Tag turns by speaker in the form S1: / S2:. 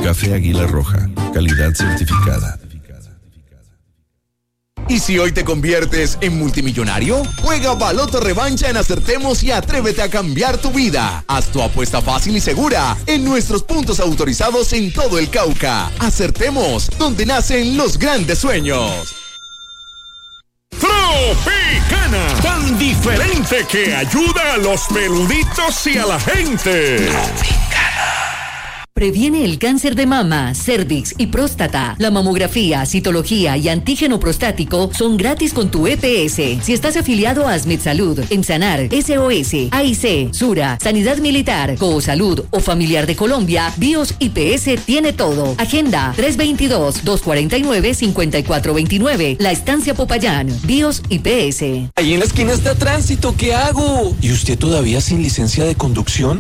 S1: Café Águila Roja, calidad certificada.
S2: ¿Y si hoy te conviertes en multimillonario? Juega Baloto Revancha en Acertemos y atrévete a cambiar tu vida. Haz tu apuesta fácil y segura en nuestros puntos autorizados en todo el Cauca. Acertemos, donde nacen los grandes sueños.
S3: Tropicana, tan diferente que ayuda a los peluditos y a la gente.
S4: Previene el cáncer de mama, cervix y próstata. La mamografía, citología y antígeno prostático son gratis con tu EPS. Si estás afiliado a Asmed Salud, Ensanar, SOS, AIC, Sura, Sanidad Militar, Coosalud o Familiar de Colombia, BIOS IPS tiene todo. Agenda 322-249-5429. La Estancia Popayán, BIOS IPS.
S5: Ahí en la esquina está tránsito, ¿qué hago? ¿Y usted todavía sin licencia de conducción?